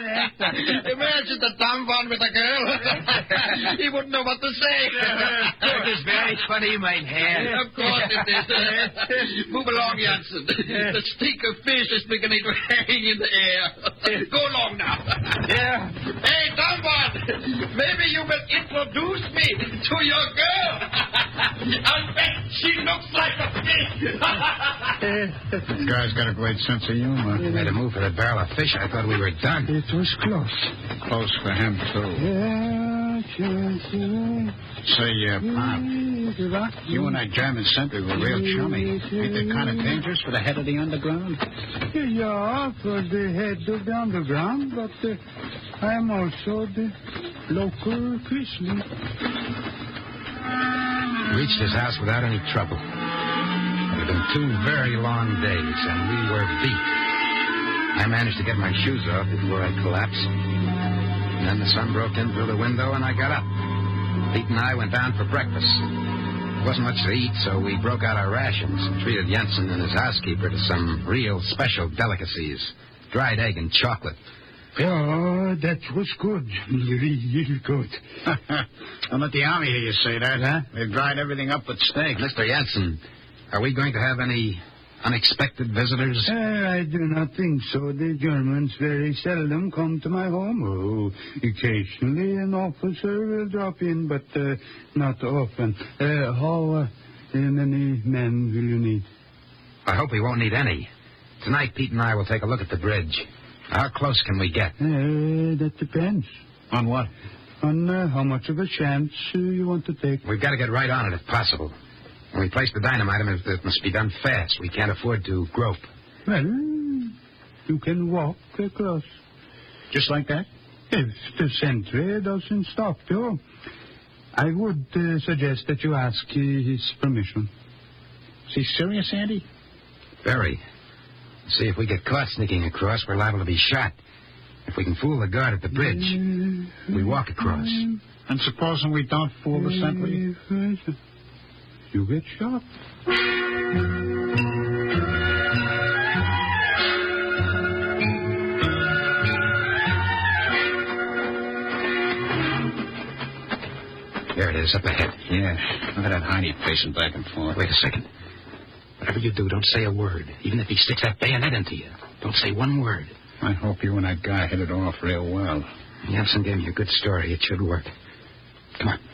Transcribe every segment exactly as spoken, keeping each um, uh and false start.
Imagine the dumb one with a girl. He wouldn't know what to say. It is very funny, mein Herr. Of course it is. Move along, Jansen. The stink of fish is beginning to hang in the air. Go along now. Yeah. Hey, dumb one. Maybe you will introduce me to your girl. I'll bet she looks like a fish. This guy's got a great sense of humor. We made a move for that barrel of fish. I thought we were done. It was close. Close for him, too. Say, uh, Pop, you and that German sentry were real chummy. Ain't they kind of dangerous for the head of the underground? Yeah, for the head of the underground, but uh, I am also the local priestly. Reached his house without any trouble. It had been two very long days, and we were beat. I managed to get my shoes off before I collapsed. And then the sun broke in through the window, and I got up. Pete and I went down for breakfast. There wasn't much to eat, so we broke out our rations and treated Jensen and his housekeeper to some real special delicacies. Dried egg and chocolate. Oh, that was good. Real good. Don't let the army hear you say that, huh? They've dried everything up but steak. Mister Jensen, are we going to have any unexpected visitors? Uh, I do not think so. The Germans very seldom come to my home. Oh, occasionally an officer will drop in, but uh, not often. Uh, how uh, many men will you need? I hope we won't need any. Tonight, Pete and I will take a look at the bridge. How close can we get? Uh, that depends. On what? On uh, how much of a chance uh, you want to take. We've got to get right on it if possible. When we place the dynamite, it must be done fast. We can't afford to grope. Well, you can walk across. Just like that? If the sentry doesn't stop you, I would uh, suggest that you ask uh, his permission. Is he serious, Andy? Very. See, if we get caught sneaking across, we're liable to be shot. If we can fool the guard at the bridge, we walk across. And supposing we don't fool the sentry? You get shot. There it is, up ahead. Yeah. Look at that Heine pacing back and forth. Wait a second. Whatever you do, don't say a word. Even if he sticks that bayonet into you. Don't say one word. I hope you and that guy hit it off real well. Jensen gave me a good story. It should work. Come on.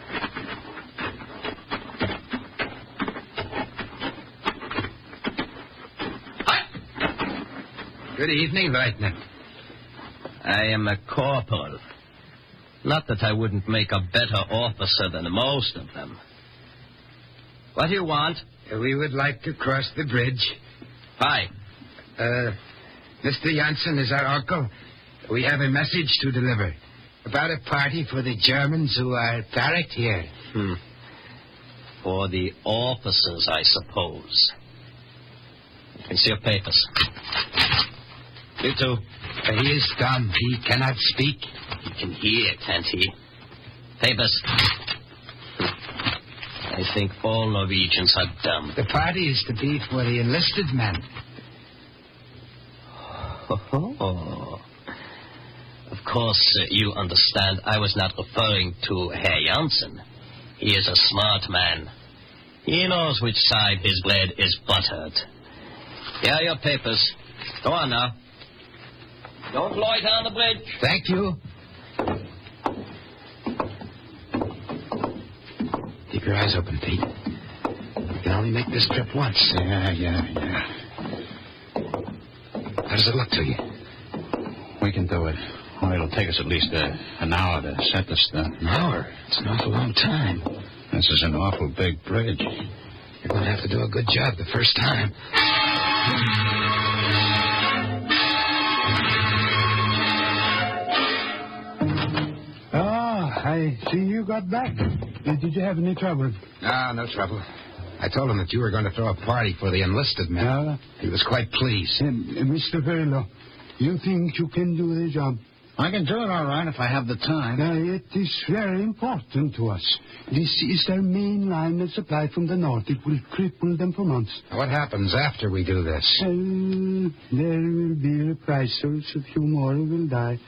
Hi. Good evening, Lieutenant. I am a corporal. Not that I wouldn't make a better officer than most of them. What do you want? We would like to cross the bridge. Hi. Uh, Mister Jansen is our uncle. We have a message to deliver about a party for the Germans who are barracked here. Hmm. For the officers, I suppose. Let me see your papers. You too. He is dumb. He cannot speak. He can hear, can't he? Papers. I think all Norwegians are dumb. The party is to be for the enlisted men. Oh. Of course, uh, you understand I was not referring to Herr Jansen. He is a smart man. He knows which side his bread is buttered. Here are your papers. Go on now. Don't loiter on the bridge. Thank you. Keep your eyes open, Pete. We can only make this trip once. Yeah, yeah, yeah. How does it look to you? We can do it. Well, it'll take us at least uh, an hour to set the stuff. An hour? It's an awful long time. This is an awful big bridge. You're going to have to do a good job the first time. Ah, I see you got back. Uh, did you have any trouble? No, no trouble. I told him that you were going to throw a party for the enlisted men. Uh, he was quite pleased. Uh, Mister Verlo, you think you can do the job? I can do it all right if I have the time. Uh, it is very important to us. This is their main line of supply from the north. It will cripple them for months. What happens after we do this? Uh, there will be reprisals. A few more will die.